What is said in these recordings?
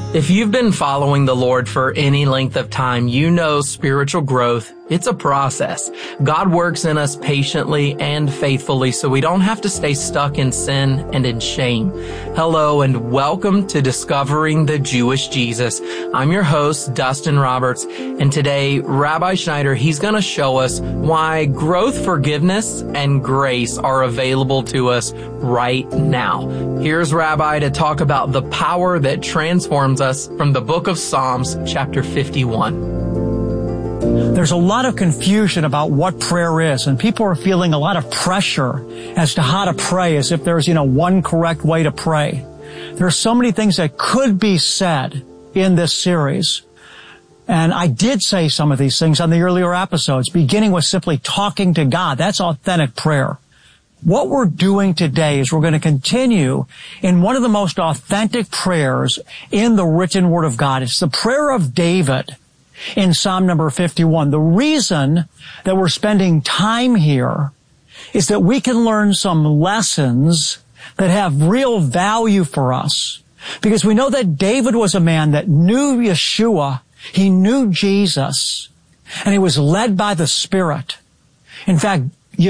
If you've been following the Lord for any length of time, you know spiritual growth, it's a process. God works in us patiently and faithfully so we don't have to stay stuck in sin and in shame. Hello and welcome to Discovering the Jewish Jesus. I'm your host, Dustin Roberts, and today, Rabbi Schneider, he's going to show us why growth, forgiveness, and grace are available to us right now. Here's Rabbi to talk about the power that transforms us from the book of Psalms, chapter 51. There's a lot of confusion about what prayer is, and people are feeling a lot of pressure as to how to pray, as if there's, one correct way to pray. There are so many things that could be said in this series. And I did say some of these things on the earlier episodes, beginning with simply talking to God. That's authentic prayer. What we're doing today is we're going to continue in one of the most authentic prayers in the written Word of God. It's the prayer of David in Psalm number 51. The reason that we're spending time here is that we can learn some lessons that have real value for us. Because we know that David was a man that knew Yeshua, he knew Jesus, and he was led by the Spirit. In fact,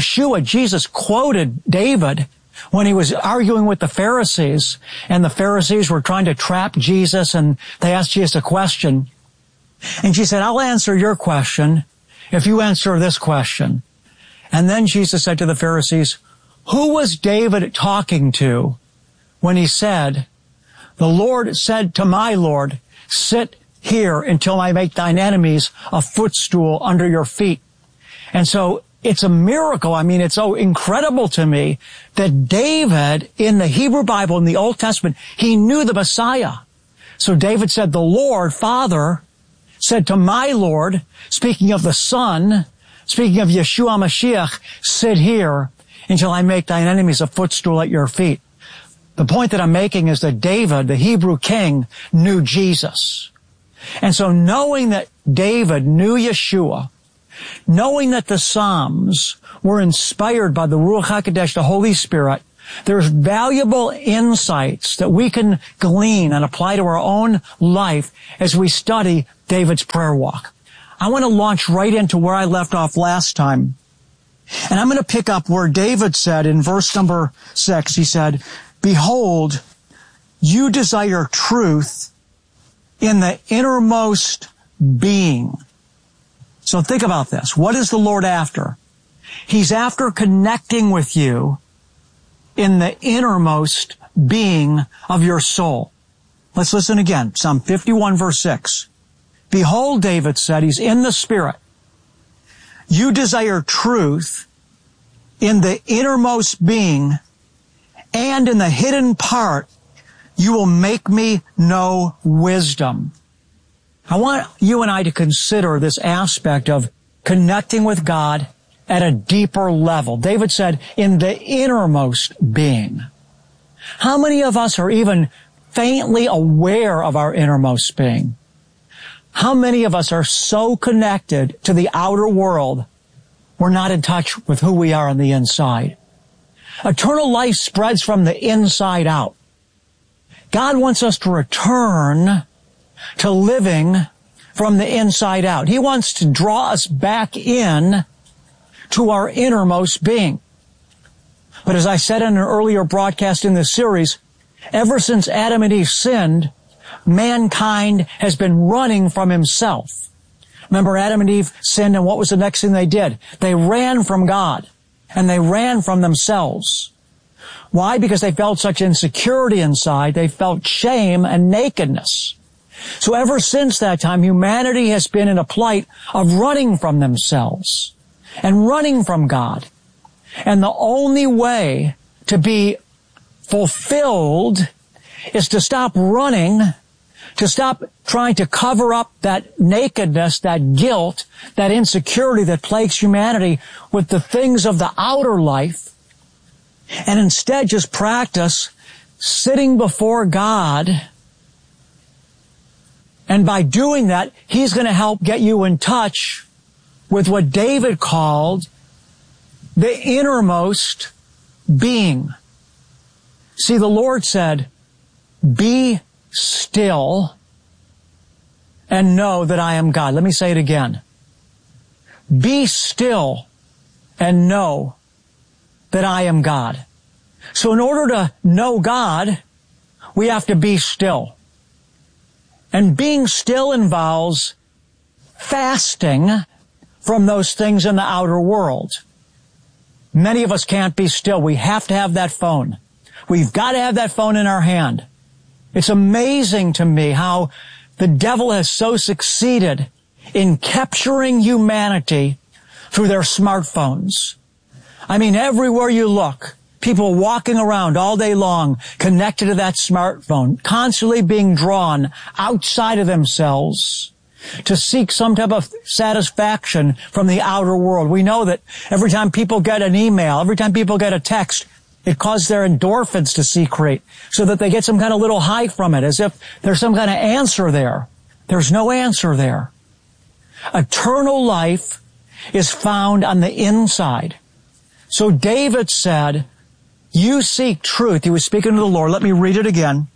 Jesus quoted David when he was arguing with the Pharisees, and the Pharisees were trying to trap Jesus, and they asked Jesus a question. And she said, I'll answer your question if you answer this question. And then Jesus said to the Pharisees, who was David talking to when he said, the Lord said to my Lord, sit here until I make thine enemies a footstool under your feet. And so it's a miracle. It's so incredible to me that David in the Hebrew Bible in the Old Testament, he knew the Messiah. So David said, the Lord, Father, said to my Lord, speaking of the Son, speaking of Yeshua Mashiach, sit here until I make thine enemies a footstool at your feet. The point that I'm making is that David, the Hebrew king, knew Jesus. And so knowing that David knew Yeshua, knowing that the Psalms were inspired by the Ruach HaKodesh, the Holy Spirit, there's valuable insights that we can glean and apply to our own life as we study David's prayer walk. I want to launch right into where I left off last time. And I'm going to pick up where David said in verse number 6, he said, behold, you desire truth in the innermost being. So think about this. What is the Lord after? He's after connecting with you in the innermost being of your soul. Let's listen again. Psalm 51 verse 6. Behold, David said, he's in the Spirit. You desire truth in the innermost being, and in the hidden part you will make me know wisdom. I want you and I to consider this aspect of connecting with God at a deeper level. David said, in the innermost being. How many of us are even faintly aware of our innermost being? How many of us are so connected to the outer world, we're not in touch with who we are on the inside? Eternal life spreads from the inside out. God wants us to return to living from the inside out. He wants to draw us back in to our innermost being. But as I said in an earlier broadcast in this series, ever since Adam and Eve sinned, mankind has been running from himself. Remember, Adam and Eve sinned, and what was the next thing they did? They ran from God, and they ran from themselves. Why? Because they felt such insecurity inside. They felt shame and nakedness. So ever since that time, humanity has been in a plight of running from themselves and running from God. And the only way to be fulfilled is to stop running, to stop trying to cover up that nakedness, that guilt, that insecurity that plagues humanity with the things of the outer life, and instead just practice sitting before God. And by doing that, He's going to help get you in touch with what David called the innermost being. See, the Lord said, be still and know that I am God. Let me say it again. Be still and know that I am God. So in order to know God, we have to be still. And being still involves fasting from those things in the outer world. Many of us can't be still. We have to have that phone. We've got to have that phone in our hand. It's amazing to me how the devil has so succeeded in capturing humanity through their smartphones. I mean, everywhere you look, people walking around all day long connected to that smartphone, constantly being drawn outside of themselves to seek some type of satisfaction from the outer world. We know that every time people get an email, every time people get a text, it causes their endorphins to secrete so that they get some kind of little high from it, as if there's some kind of answer there. There's no answer there. Eternal life is found on the inside. So David said, you seek truth. He was speaking to the Lord. Let me read it again.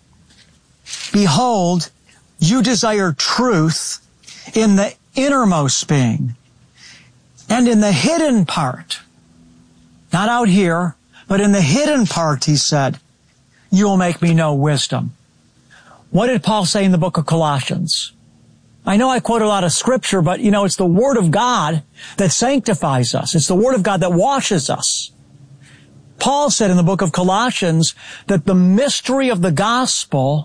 Behold, you desire truth in the innermost being and in the hidden part. Not out here, but in the hidden part, he said, you will make me know wisdom. What did Paul say in the book of Colossians? I know I quote a lot of scripture, but it's the Word of God that sanctifies us. It's the Word of God that washes us. Paul said in the book of Colossians that the mystery of the gospel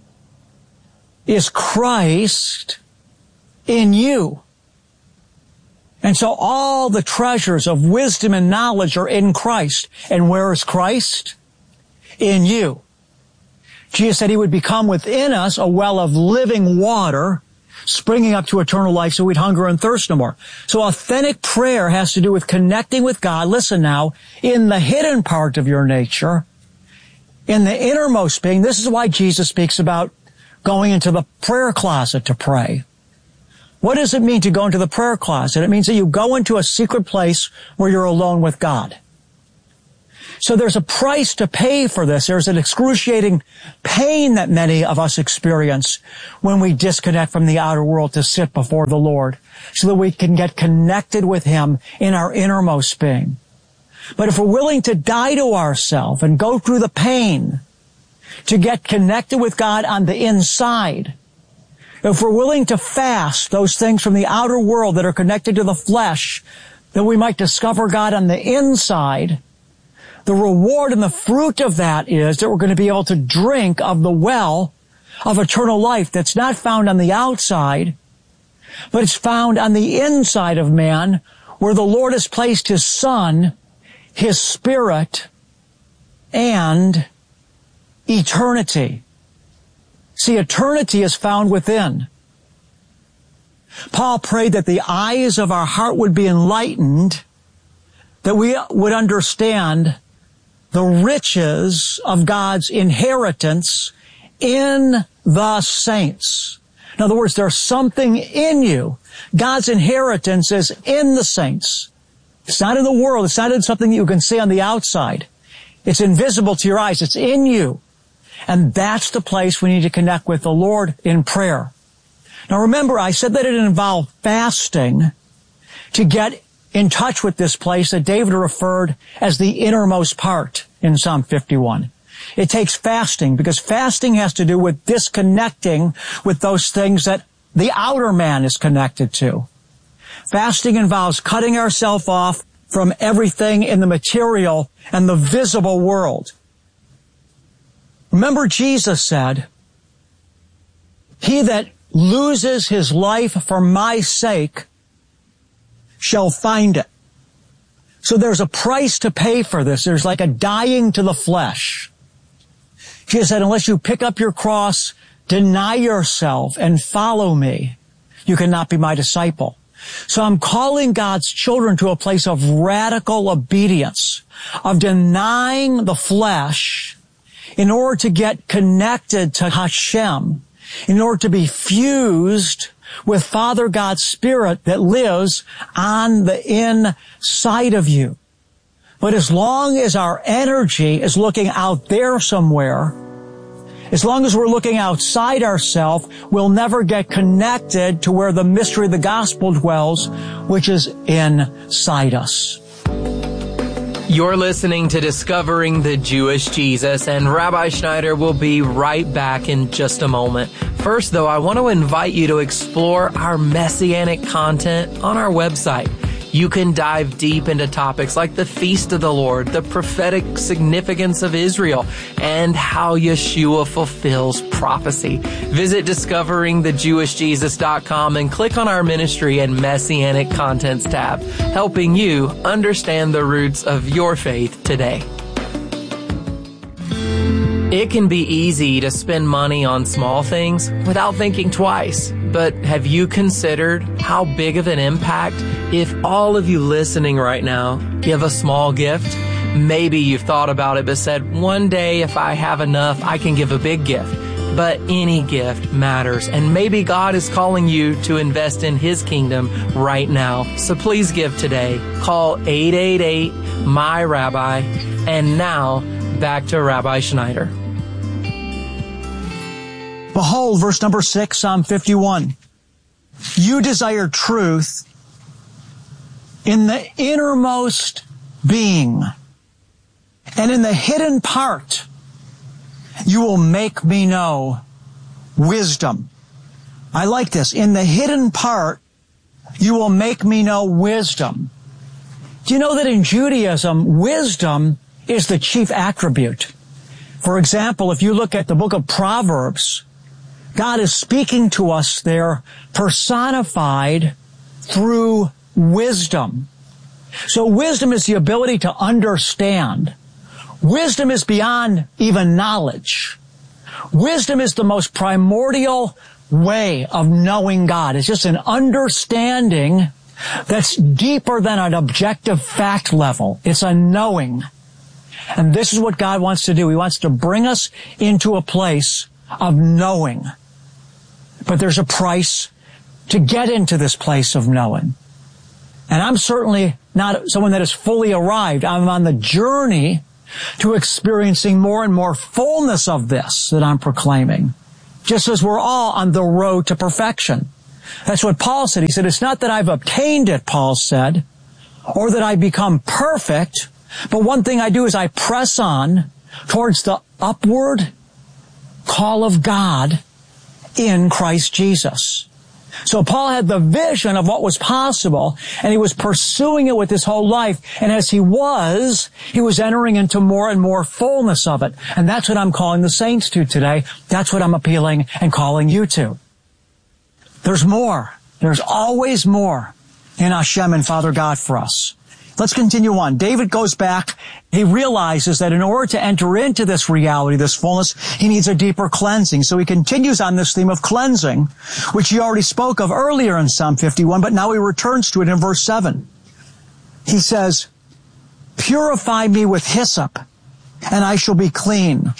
is Christ in you. And so all the treasures of wisdom and knowledge are in Christ. And where is Christ? In you. Jesus said he would become within us a well of living water, springing up to eternal life so we'd hunger and thirst no more. So authentic prayer has to do with connecting with God. Listen now, in the hidden part of your nature, in the innermost being. This is why Jesus speaks about going into the prayer closet to pray. What does it mean to go into the prayer closet? It means that you go into a secret place where you're alone with God. So there's a price to pay for this. There's an excruciating pain that many of us experience when we disconnect from the outer world to sit before the Lord so that we can get connected with Him in our innermost being. But if we're willing to die to ourselves and go through the pain to get connected with God on the inside, if we're willing to fast those things from the outer world that are connected to the flesh, that we might discover God on the inside, the reward and the fruit of that is that we're going to be able to drink of the well of eternal life that's not found on the outside, but it's found on the inside of man, where the Lord has placed His Son, His Spirit, and eternity. See, eternity is found within. Paul prayed that the eyes of our heart would be enlightened, that we would understand the riches of God's inheritance in the saints. In other words, there's something in you. God's inheritance is in the saints. It's not in the world. It's not in something that you can see on the outside. It's invisible to your eyes. It's in you. And that's the place we need to connect with the Lord in prayer. Now remember, I said that it involved fasting to get in touch with this place that David referred as the innermost part in Psalm 51. It takes fasting because fasting has to do with disconnecting with those things that the outer man is connected to. Fasting involves cutting ourselves off from everything in the material and the visible world. Remember, Jesus said, "He that loses his life for my sake shall find it." So there's a price to pay for this. There's like a dying to the flesh. Jesus said, unless you pick up your cross, deny yourself, and follow me, you cannot be my disciple. So I'm calling God's children to a place of radical obedience, of denying the flesh in order to get connected to Hashem, in order to be fused with Father God's Spirit that lives on the inside of you. But as long as our energy is looking out there somewhere, As long as we're looking outside ourselves, we'll never get connected to where the mystery of the gospel dwells, which is inside us. You're listening to Discovering the Jewish Jesus, and Rabbi Schneider will be right back in just a moment. First, though, I want to invite you to explore our messianic content on our website. You can dive deep into topics like the Feast of the Lord, the prophetic significance of Israel, and how Yeshua fulfills prophecy. Visit discoveringthejewishjesus.com and click on our ministry and messianic contents tab, helping you understand the roots of your faith today. It can be easy to spend money on small things without thinking twice. But have you considered how big of an impact if all of you listening right now give a small gift? Maybe you've thought about it but said, one day if I have enough, I can give a big gift. But any gift matters, and maybe God is calling you to invest in His kingdom right now. So please give today. Call 888-MY-RABBI. And now, back to Rabbi Schneider. Behold, verse number 6, Psalm 51. You desire truth in the innermost being, and in the hidden part you will make me know wisdom. I like this. In the hidden part you will make me know wisdom. Do you know that in Judaism, wisdom is the chief attribute? For example, if you look at the book of Proverbs, God is speaking to us there personified through wisdom. So wisdom is the ability to understand. Wisdom is beyond even knowledge. Wisdom is the most primordial way of knowing God. It's just an understanding that's deeper than an objective fact level. It's a knowing. And this is what God wants to do. He wants to bring us into a place of knowing. But there's a price to get into this place of knowing. And I'm certainly not someone that has fully arrived. I'm on the journey to experiencing more and more fullness of this that I'm proclaiming. Just as we're all on the road to perfection. That's what Paul said. He said, it's not that I've obtained it, Paul said, or that I become perfect, but one thing I do is I press on towards the upward call of God in Christ Jesus. So Paul had the vision of what was possible, and he was pursuing it with his whole life. And as he was entering into more and more fullness of it. And that's what I'm calling the saints to today. That's what I'm appealing and calling you to. There's more. There's always more in Hashem and Father God for us. Let's continue on. David goes back. He realizes that in order to enter into this reality, this fullness, he needs a deeper cleansing. So he continues on this theme of cleansing, which he already spoke of earlier in Psalm 51, but now he returns to it in verse 7. He says, purify me with hyssop, and I shall be clean.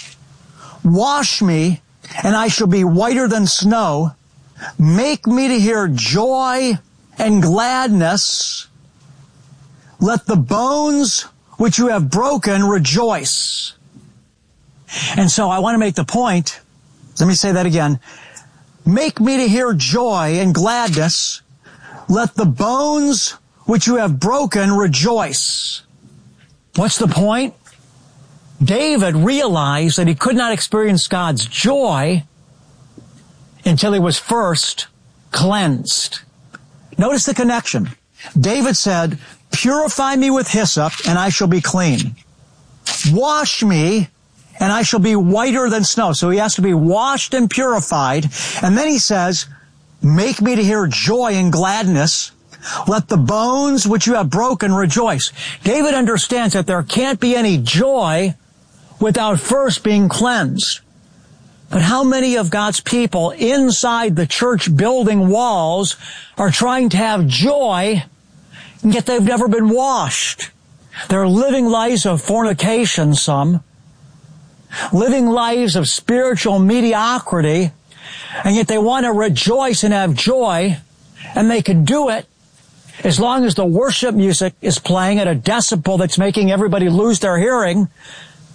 Wash me, and I shall be whiter than snow. Make me to hear joy and gladness. Let the bones which you have broken rejoice. And so I want to make the point, let me say that again. Make me to hear joy and gladness. Let the bones which you have broken rejoice. What's the point? David realized that he could not experience God's joy until he was first cleansed. Notice the connection. David said, purify me with hyssop, and I shall be clean. Wash me, and I shall be whiter than snow. So he has to be washed and purified. And then he says, make me to hear joy and gladness. Let the bones which you have broken rejoice. David understands that there can't be any joy without first being cleansed. But how many of God's people inside the church building walls are trying to have joy, and yet they've never been washed? They're living lives of fornication, some. Living lives of spiritual mediocrity, and yet they want to rejoice and have joy, and they can do it as long as the worship music is playing at a decibel that's making everybody lose their hearing,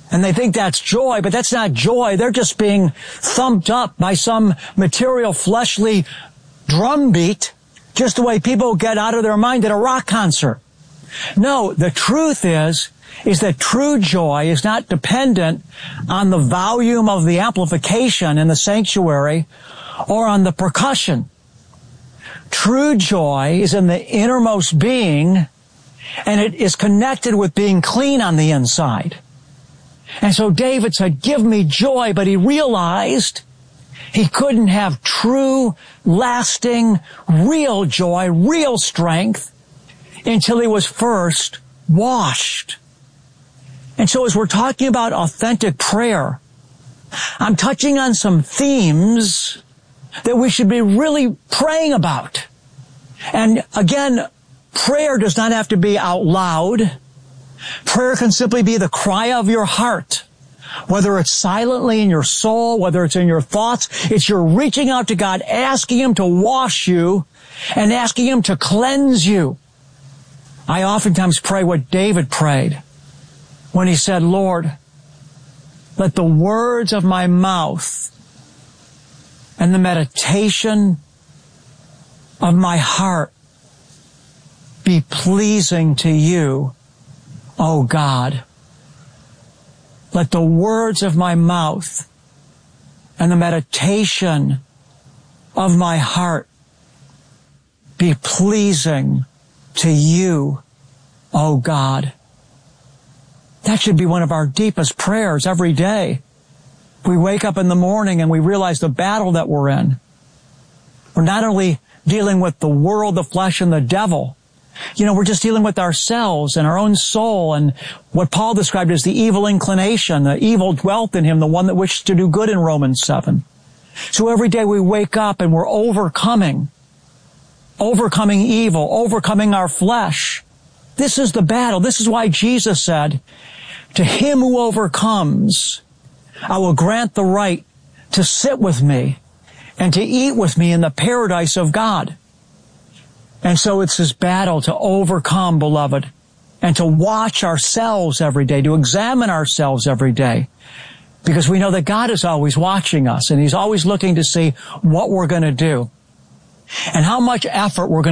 And they think that's joy, but that's not joy. They're just being thumped up by some material, fleshly drumbeat, just the way people get out of their mind at a rock concert. No, the truth is that true joy is not dependent on the volume of the amplification in the sanctuary or on the percussion. True joy is in the innermost being, and it is connected with being clean on the inside. And so David said, give me joy, but he realized he couldn't have true, lasting, real joy, real strength until he was first washed. And so as we're talking about authentic prayer, I'm touching on some themes that we should be really praying about. And again, prayer does not have to be out loud. Prayer can simply be the cry of your heart. Whether it's silently in your soul, whether it's in your thoughts, it's your reaching out to God, asking Him to wash you and asking Him to cleanse you. I oftentimes pray what David prayed when he said, Lord, let the words of my mouth and the meditation of my heart be pleasing to you, O God. Let the words of my mouth and the meditation of my heart be pleasing to you, O God. That should be one of our deepest prayers every day. We wake up in the morning and we realize the battle that we're in. We're not only dealing with the world, the flesh, and the devil. We're just dealing with ourselves and our own soul and what Paul described as the evil inclination. The evil dwelt in him, the one that wished to do good in Romans 7. So every day we wake up and we're overcoming evil, overcoming our flesh. This is the battle. This is why Jesus said, to him who overcomes, I will grant the right to sit with me and to eat with me in the paradise of God. And so it's this battle to overcome, beloved, and to watch ourselves every day, to examine ourselves every day, because we know that God is always watching us and He's always looking to see what we're going to do and how much effort we're going to